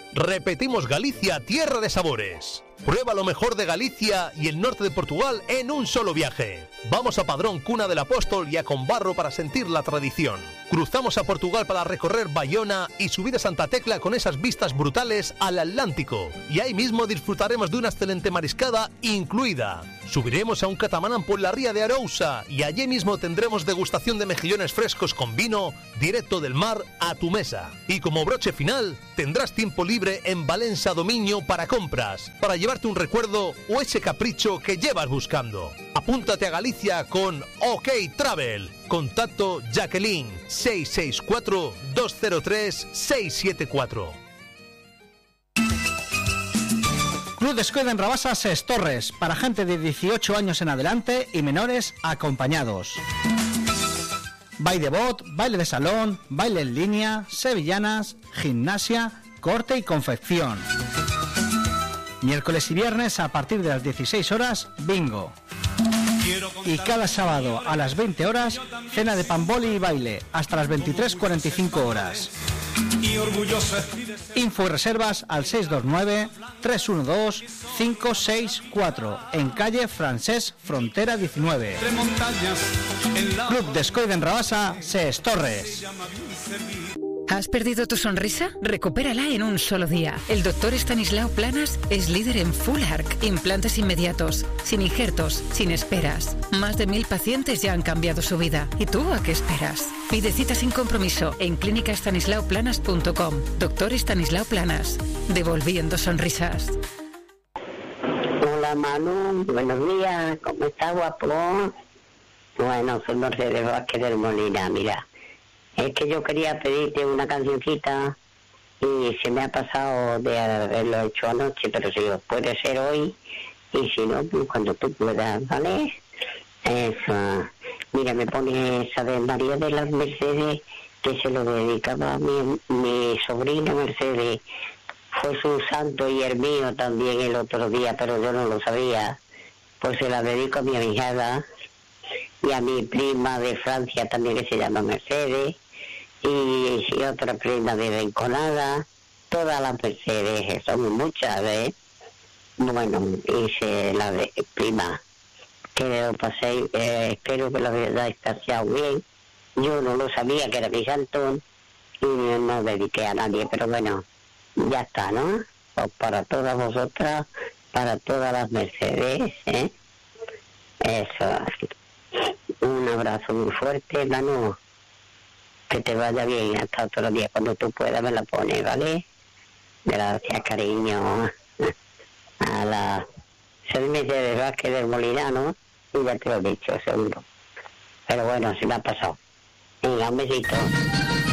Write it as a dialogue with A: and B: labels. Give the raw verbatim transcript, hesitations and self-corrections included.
A: Repetimos Galicia, tierra de sabores. Prueba lo mejor de Galicia y el norte de Portugal en un solo viaje. Vamos a Padrón, cuna del apóstol, y a Combarro para sentir la tradición. Cruzamos a Portugal para recorrer Bayona y subir a Santa Tecla con esas vistas brutales al Atlántico. Y ahí mismo disfrutaremos de una excelente mariscada incluida. Subiremos a un catamarán por la ría de Arousa y allí mismo tendremos degustación de mejillones frescos con vino directo del mar a tu mesa. Y como broche final, tendrás tiempo libre en Valencia Dominio para compras, para llevarte un recuerdo o ese capricho que llevas buscando. Apúntate a Galicia con OK Travel. Contacto Jacqueline seis seis cuatro, dos cero tres, seis siete cuatro.
B: Club Descoide en Rabasa Ses Torres, para gente de dieciocho años en adelante y menores acompañados. Baile de bot, baile de salón, baile en línea, sevillanas, gimnasia, corte y confección. Miércoles y viernes a partir de las dieciséis horas, bingo. Y cada sábado a las veinte horas, cena de pamboli y baile, hasta las veintitrés cuarenta y cinco horas. Info y reservas al seis dos nueve, tres uno dos, cinco seis cuatro, en calle Francés Frontera diecinueve. Club Descoide en Rabasa, Ses Torres.
C: ¿Has perdido tu sonrisa? Recupérala en un solo día. El doctor Estanislao Planas es líder en Full Arc, implantes inmediatos, sin injertos, sin esperas. Más de mil pacientes ya han cambiado su vida. ¿Y tú a qué esperas? Pide cita sin compromiso en clínica estanislao planas punto com. Doctor Estanislao Planas, devolviendo sonrisas.
D: Hola Manu, buenos días, ¿cómo estás, guapo? Bueno, soy Mercedes Vázquez del Molina, mira. Es que yo quería pedirte una cancioncita y se me ha pasado de haberlo hecho anoche, pero si puede ser hoy y si no, pues cuando tú puedas, ¿vale? Eso. Mira, me pone esa de María de las Mercedes, que se lo dedicaba a mi, mi sobrina Mercedes. Fue su santo y el mío también el otro día, pero yo no lo sabía. Pues se la dedico a mi ahijada y a mi prima de Francia también, que se llama Mercedes, y, y otra prima de Rinconada, todas las Mercedes, son muchas, ¿eh? Bueno, hice la de prima, que lo pasé, eh, espero que la verdad esté bien. Yo no lo sabía que era mi santo y no dediqué a nadie, pero bueno, ya está, ¿no? Pues para todas vosotras, para todas las Mercedes, ¿eh? Eso. Un abrazo muy fuerte, Manu. Que te vaya bien hasta otro día. Cuando tú puedas me la pones, ¿vale? Gracias, cariño. A la... Soy Mercedes Vázquez del Molinano y ya te lo he dicho, seguro. Pero bueno, se me ha pasado. Venga, un besito.